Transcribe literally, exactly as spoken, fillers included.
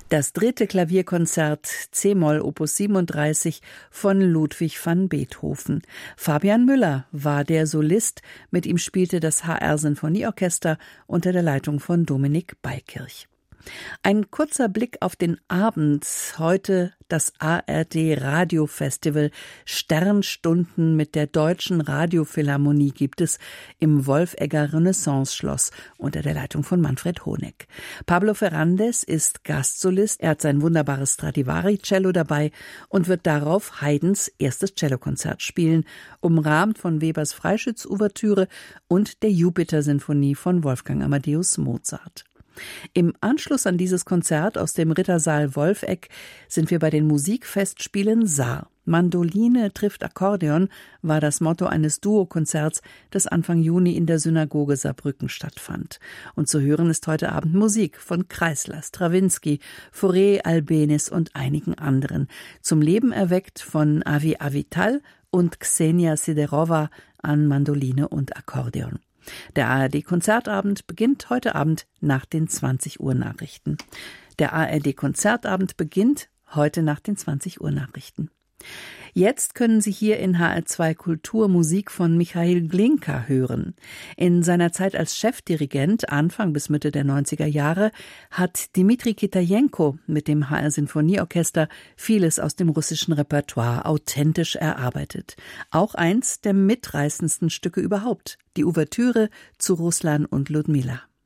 Das dritte Klavierkonzert C-Moll Opus siebenunddreißig von Ludwig van Beethoven. Fabian Müller war der Solist, mit ihm spielte das H R-Sinfonieorchester unter der Leitung von Dominik Beikirch. Ein kurzer Blick auf den Abend. Heute das A R D Radiofestival. Sternstunden mit der Deutschen Radiophilharmonie gibt es im Wolfegger Renaissance-Schloss unter der Leitung von Manfred Honeck. Pablo Ferrandez ist Gastsolist. Er hat sein wunderbares Stradivari-Cello dabei und wird darauf Haydns erstes Cellokonzert spielen, umrahmt von Webers Freischütz-Ouvertüre und der Jupiter-Sinfonie von Wolfgang Amadeus Mozart. Im Anschluss an dieses Konzert aus dem Rittersaal Wolfegg sind wir bei den Musikfestspielen Saar. Mandoline trifft Akkordeon war das Motto eines Duokonzerts, das Anfang Juni in der Synagoge Saarbrücken stattfand. Und zu hören ist heute Abend Musik von Kreisler, Strawinsky, Fauré, Albéniz und einigen anderen. Zum Leben erweckt von Avi Avital und Ksenia Siderova an Mandoline und Akkordeon. Der A R D-Konzertabend beginnt heute Abend nach den zwanzig Uhr Nachrichten. Der A R D-Konzertabend beginnt heute nach den zwanzig Uhr Nachrichten. Jetzt können Sie hier in H R zwei Kultur Musik von Michail Glinka hören. In seiner Zeit als Chefdirigent, Anfang bis Mitte der neunziger Jahre, hat Dmitri Kitajenko mit dem H R-Sinfonieorchester vieles aus dem russischen Repertoire authentisch erarbeitet. Auch eins der mitreißendsten Stücke überhaupt, die Ouvertüre zu Ruslan und Ludmilla.